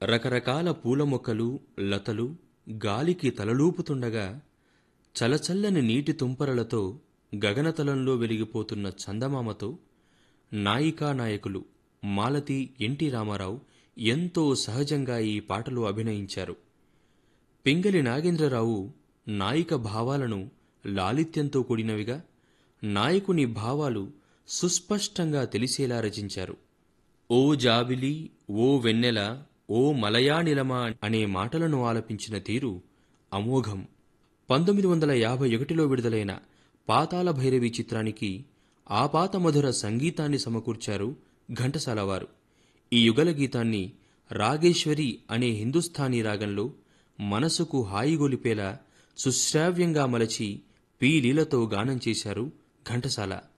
రకరకాల పూల మొక్కలు, లతలు గాలికి తలలూపుతుండగా, చలచల్లని నీటి తుంపరలతో గగనతలంలో వెలిగిపోతున్న చందమామతో నాయికా నాయకులు మాలతి, ఎన్టీ రామారావు ఎంతో సహజంగా ఈ పాటలో అభినయించారు. పింగళి నాగేంద్రరావు నాయిక భావాలను లాలిత్యంతో కూడినవిగా, నాయకుని భావాలు సుస్పష్టంగా తెలిసేలా రచించారు. ఓ జాబిలి, ఓ వెన్నెల, ఓ మలయానిలమా అనే మాటలను ఆలపించిన తీరు అమోఘం. 1951లో విడుదలైన పాతాళ భైరవి చిత్రానికి ఆపాతమధుర సంగీతాన్ని సమకూర్చారు ఘంటసాల వారు. ఈ యుగల గీతాన్ని రాగేశ్వరి అనే హిందుస్థానీ రాగంలో మనసుకు హాయిగొలిపేలా సుశ్రావ్యంగా మలచి పి లీలతో గానం చేశారు ఘంటసాల.